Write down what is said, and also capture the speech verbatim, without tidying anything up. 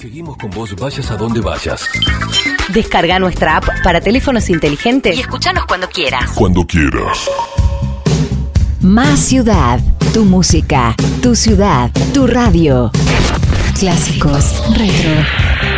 Seguimos con vos, vayas a donde vayas. Descarga nuestra app para teléfonos inteligentes y escuchanos cuando quieras. Cuando quieras. Más ciudad, tu música, tu ciudad, tu radio. Clásicos retro.